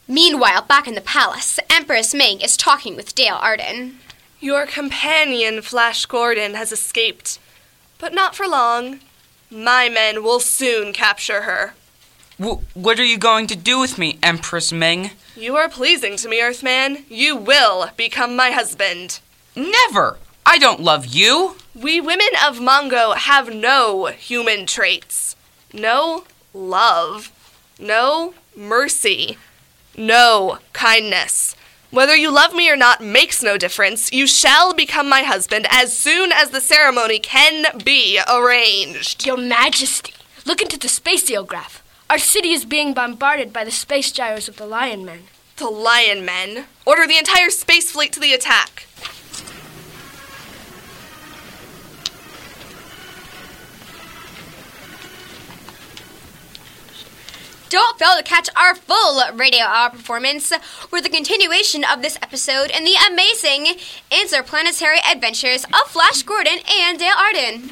Meanwhile, back in the palace, Empress Ming is talking with Dale Arden. Your companion, Flash Gordon, has escaped, but not for long. My men will soon capture her. What are you going to do with me, Empress Ming? You are pleasing to me, Earthman. You will become my husband. Never! I don't love you! We women of Mongo have no human traits. No love. No mercy. No kindness. Whether you love me or not makes no difference. You shall become my husband as soon as the ceremony can be arranged. Your Majesty, look into the spaciograph. Our city is being bombarded by the space gyros of the Lion Men. The Lion Men? Order the entire space fleet to the attack. Don't fail to catch our full radio hour performance with the continuation of this episode and the amazing interplanetary adventures of Flash Gordon and Dale Arden.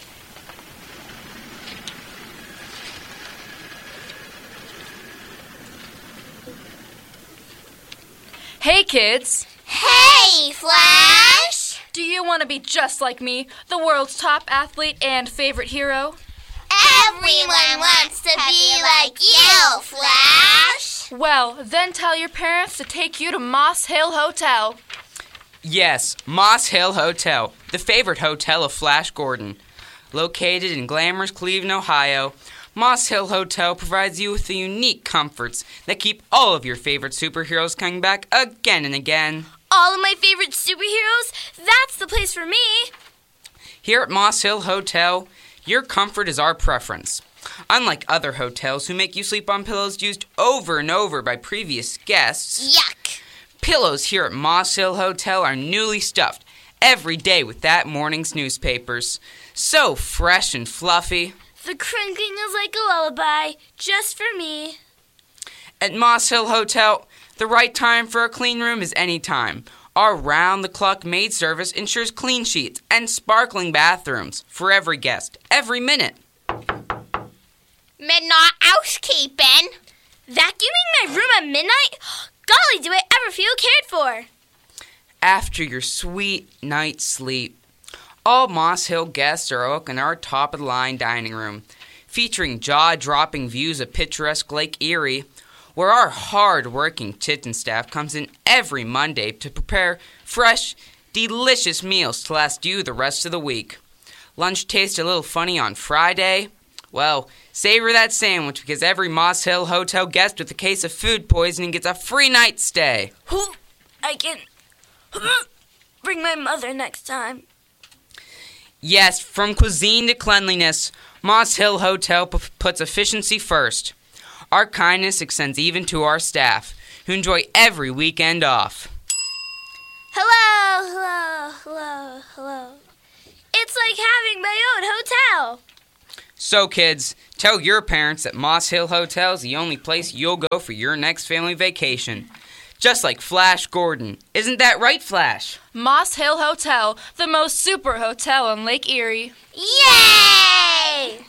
Hey, kids! Hey, Flash! Do you want to be just like me, the world's top athlete and favorite hero? Everyone wants to be like you, Flash! Well, then tell your parents to take you to Moss Hill Hotel. Yes, Moss Hill Hotel, the favorite hotel of Flash Gordon. Located in glamorous Cleveland, Ohio, Moss Hill Hotel provides you with the unique comforts that keep all of your favorite superheroes coming back again and again. All of my favorite superheroes? That's the place for me! Here at Moss Hill Hotel, your comfort is our preference. Unlike other hotels who make you sleep on pillows used over and over by previous guests, Yuck! Pillows here at Moss Hill Hotel are newly stuffed every day with that morning's newspapers. So fresh and fluffy. The crinkling is like a lullaby, just for me. At Moss Hill Hotel, the right time for a clean room is any time. Our round-the-clock maid service ensures clean sheets and sparkling bathrooms for every guest, every minute. Midnight housekeeping. Vacuuming my room at midnight? Golly, do I ever feel cared for? After your sweet night's sleep, all Moss Hill guests are up in our top-of-the-line dining room, featuring jaw-dropping views of picturesque Lake Erie, where our hard-working kitchen staff comes in every Monday to prepare fresh, delicious meals to last you the rest of the week. Lunch tastes a little funny on Friday? Well, savor that sandwich because every Moss Hill Hotel guest with a case of food poisoning gets a free night stay. I can bring my mother next time. Yes, from cuisine to cleanliness, Moss Hill Hotel puts efficiency first. Our kindness extends even to our staff, who enjoy every weekend off. Hello. It's like having my own hotel. So, kids, tell your parents that Moss Hill Hotel is the only place you'll go for your next family vacation. Just like Flash Gordon. Isn't that right, Flash? Moss Hill Hotel, the most super hotel on Lake Erie. Yay!